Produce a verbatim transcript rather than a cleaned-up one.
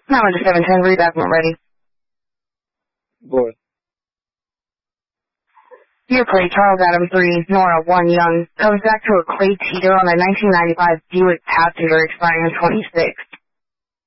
nine one seven ten, read back when ready. Boy. Your plate, Charles Adam three, Nora one Young, comes back to a Clay Teeter on a nineteen ninety-five Buick Pathfinder expiring in twenty-six.